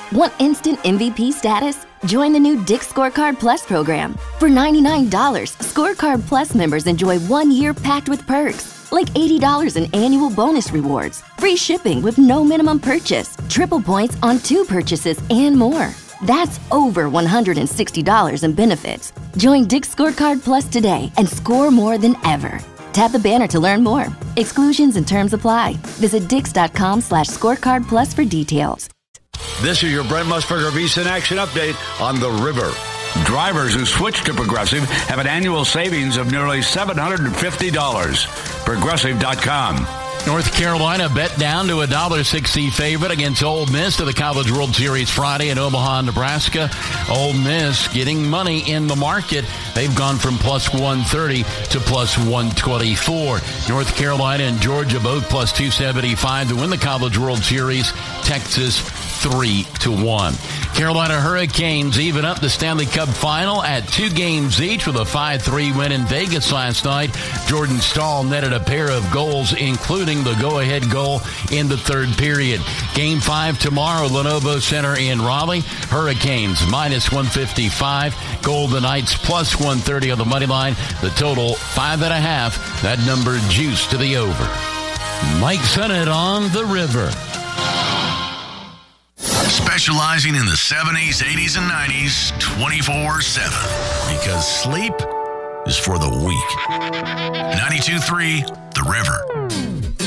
Want instant MVP status? Join the new Dick's Scorecard Plus program. For $99, Scorecard Plus members enjoy 1 year packed with perks, like $80 in annual bonus rewards, free shipping with no minimum purchase, triple points on 2 purchases, and more. That's over $160 in benefits. Join Dick's Scorecard Plus today and score more than ever. Tap the banner to learn more. Exclusions and terms apply. Visit dix.com/scorecard plus for details. This is your Brent Musburger VSiN Action Update on the River. Drivers who switch to Progressive have an annual savings of nearly $750. Progressive.com. North Carolina bet down to $1.60 favorite against Ole Miss to the College World Series Friday in Omaha, Nebraska. Ole Miss getting money in the market. They've gone from plus 130 to plus 124. North Carolina and Georgia both plus 275 to win the College World Series. Texas 3-1. Carolina Hurricanes even up the Stanley Cup final at 2 games each with a 5-3 win in Vegas last night. Jordan Stahl netted a pair of goals, including the go-ahead goal in the third period. Game 5 tomorrow, Lenovo Center in Raleigh. Hurricanes minus 155. Golden Knights plus 130 on the money line. The total 5.5. That number juiced to the over. Mike Sennett on the River. Specializing in the 70s, 80s, and 90s 24/7. Because sleep is for the weak. 92.3 The River.